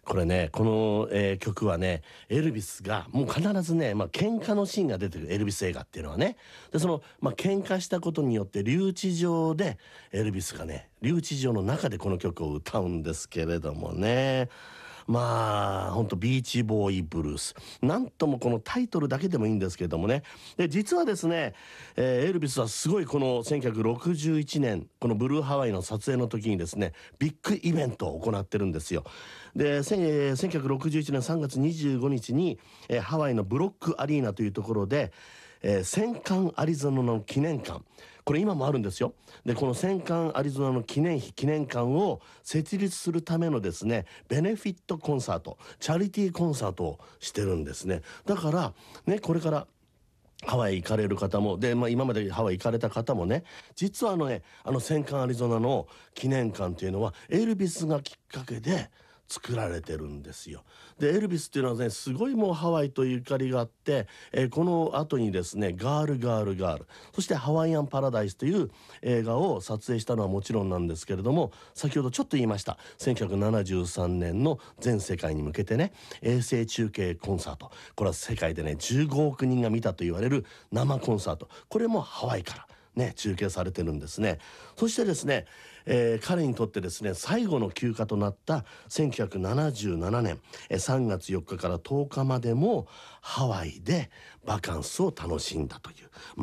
これね、この、曲はね、エルビスがもう必ずね、喧嘩のシーンが出てくる、エルビス映画っていうのはね。で、その、喧嘩したことによって留置場で、エルビスがね、留置場の中でこの曲を歌うんですけれどもね。ほんとビーチボーイブルース。なんともこのタイトルだけでもいいんですけれどもね。で、実はですね、エルビスはすごいこの1961年、このブルーハワイの撮影の時にですね、ビッグイベントを行ってるんですよ。で、1961年3月25日に、ハワイのブロックアリーナというところで、戦艦アリゾナの記念館。これ今もあるんですよ。で、この戦艦アリゾナの記念館を設立するためのですね、ベネフィットコンサート、チャリティーコンサートをしてるんですね。だから、ね、これからハワイ行かれる方も、で、今までハワイ行かれた方もね、実は戦艦アリゾナの記念館っていうのは、エルビスがきっかけで作られてるんですよ。で、エルビスっていうのはね、すごいもうハワイとゆかりがあって、この後にですね、ガールガールガール、そしてハワイアンパラダイスという映画を撮影したのはもちろんなんですけれども、先ほどちょっと言いました、1973年の全世界に向けてね、衛星中継コンサート。これは世界でね、15億人が見たと言われる生コンサート。これもハワイからね、中継されてるんですね。そしてですね、彼にとってですね、最後の休暇となった1977年、3月4日から10日までもハワイでバカンスを楽しんだという、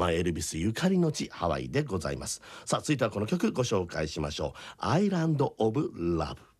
エルビスゆかりの地、ハワイでございます。さあ、続いてはこの曲ご紹介しましょう。アイランド・オブ・ラブ。